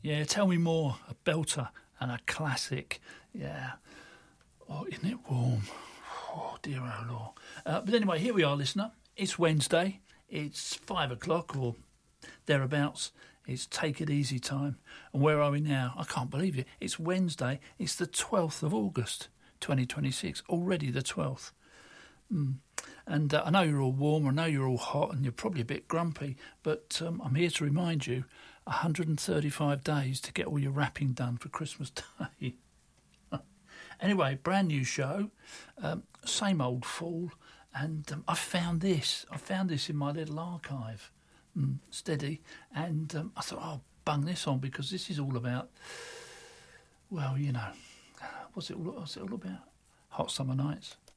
Yeah, Tell Me More, a belter and a classic. Yeah. Oh, isn't it warm? Oh, dear oh Lord. But anyway, here we are, listener. It's Wednesday. It's 5 o'clock or thereabouts. It's Take It Easy time. And where are we now? I can't believe it. It's Wednesday. It's the 12th of August, 2026. Already the 12th. And I know you're all warm. I know you're all hot and you're probably a bit grumpy. But I'm here to remind you, 135 days to get all your wrapping done for Christmas Day. Anyway, brand new show. Same old fool. And I found this in my little archive. Steady, and I thought I'll bung this on because this is all about, well, you know, what's it all about? Hot summer nights.